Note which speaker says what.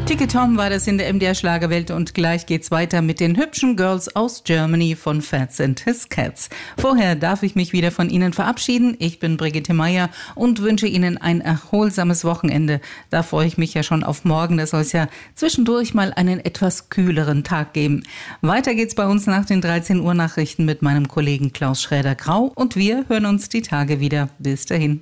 Speaker 1: Tiki Tom war das in der MDR Schlagerwelt und gleich geht's weiter mit den hübschen Girls aus Germany von Fats and His Cats. Vorher darf ich mich wieder von Ihnen verabschieden. Ich bin Brigitte Meier und wünsche Ihnen ein erholsames Wochenende. Da freue ich mich ja schon auf morgen. Da soll es ja zwischendurch mal einen etwas kühleren Tag geben. Weiter geht's bei uns nach den 13 Uhr Nachrichten mit meinem Kollegen Klaus Schräder-Grau und wir hören uns die Tage wieder. Bis dahin.